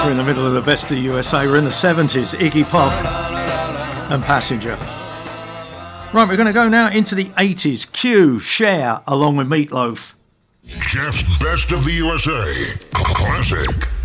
We're in the middle of the best of USA. We're in the 70s. Iggy Pop and Passenger. Right, we're going to go now into the 80s. Q, Cher, along with Meatloaf. Jeff's Best of the USA. Classic.